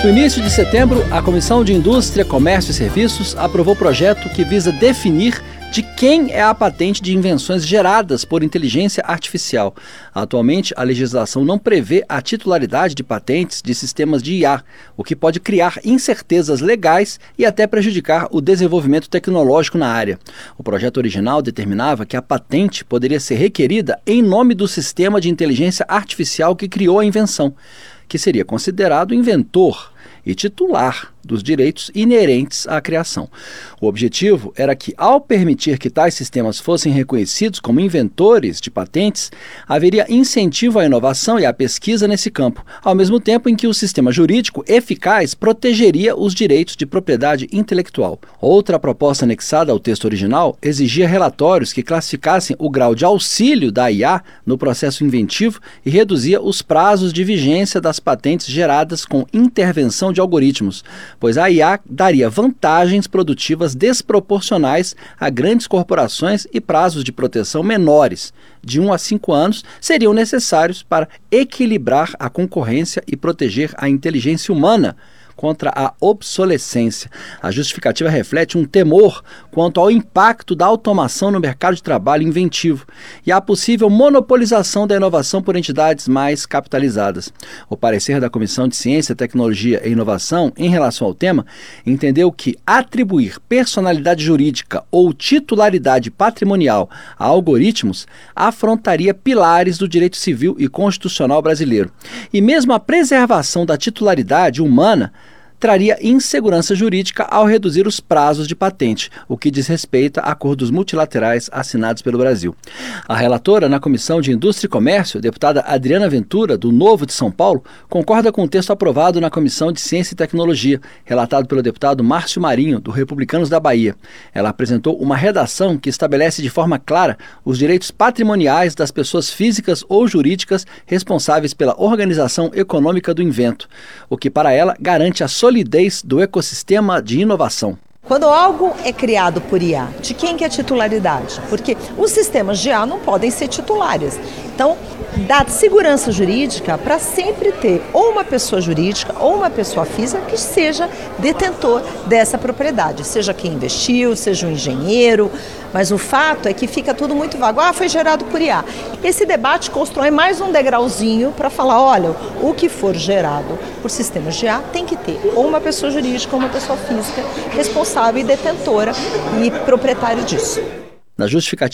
No início de setembro, a Comissão de Indústria, Comércio e Serviços aprovou projeto que visa definir de quem é a patente de invenções geradas por inteligência artificial. Atualmente, a legislação não prevê a titularidade de patentes de sistemas de IA, o que pode criar incertezas legais e até prejudicar o desenvolvimento tecnológico na área. O projeto original determinava que a patente poderia ser requerida em nome do sistema de inteligência artificial que criou a invenção, que seria considerado inventor e titular dos direitos inerentes à criação. O objetivo era que, ao permitir que tais sistemas fossem reconhecidos como inventores de patentes, haveria incentivo à inovação e à pesquisa nesse campo, ao mesmo tempo em que o sistema jurídico eficaz protegeria os direitos de propriedade intelectual. Outra proposta anexada ao texto original exigia relatórios que classificassem o grau de auxílio da IA no processo inventivo e reduzia os prazos de vigência das patentes geradas com intervenção de algoritmos, pois a IA daria vantagens produtivas desproporcionais a grandes corporações e prazos de proteção menores, de 1 a 5 anos, seriam necessários para equilibrar a concorrência e proteger a inteligência humana contra a obsolescência. A justificativa reflete um temor quanto ao impacto da automação no mercado de trabalho inventivo e à possível monopolização da inovação por entidades mais capitalizadas. O parecer da Comissão de Ciência, Tecnologia e Inovação em relação ao tema entendeu que atribuir personalidade jurídica ou titularidade patrimonial a algoritmos afrontaria pilares do direito civil e constitucional brasileiro. E mesmo a preservação da titularidade humana traria insegurança jurídica ao reduzir os prazos de patente, o que diz respeito a acordos multilaterais assinados pelo Brasil. A relatora na Comissão de Indústria e Comércio, deputada Adriana Ventura, do Novo de São Paulo, concorda com o texto aprovado na Comissão de Ciência e Tecnologia, relatado pelo deputado Márcio Marinho, do Republicanos da Bahia. Ela apresentou uma redação que estabelece de forma clara os direitos patrimoniais das pessoas físicas ou jurídicas responsáveis pela organização econômica do invento, o que para ela garante a solidez do ecossistema de inovação. Quando algo é criado por IA, de quem que é a titularidade? Porque os sistemas de IA não podem ser titulares. Então, dá segurança jurídica para sempre ter ou uma pessoa jurídica ou uma pessoa física que seja detentor dessa propriedade, seja quem investiu, seja um engenheiro, mas o fato é que fica tudo muito vago. Foi gerado por IA. Esse debate constrói mais um degrauzinho para falar, olha, o que for gerado por sistemas de IA tem que ter ou uma pessoa jurídica ou uma pessoa física responsável e detentora e proprietário disso. Na justificativa